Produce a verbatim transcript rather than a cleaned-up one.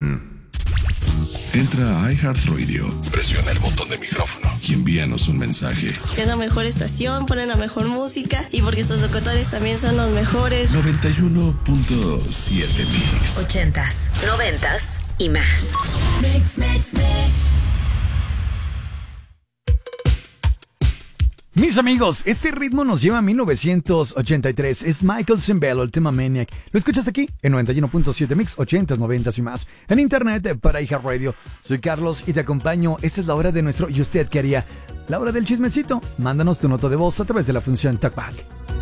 Entra a iHeartRadio, presiona el botón de micrófono y envíanos un mensaje. Es la mejor estación, ponen la mejor música y porque sus locutores también son los mejores. noventa y uno punto siete Mix. Ochentas, noventas y más. Mix, mix, mix. Mis amigos, este ritmo nos lleva a mil novecientos ochenta y tres. Es Michael Cimbello, el tema Maniac. Lo escuchas aquí en noventa y uno punto siete Mix, ochentas, noventas y más. En internet para iHeartRadio. Soy Carlos y te acompaño. Esta es la hora de nuestro ¿Y usted qué haría? La hora del chismecito. Mándanos tu nota de voz a través de la función Talkback.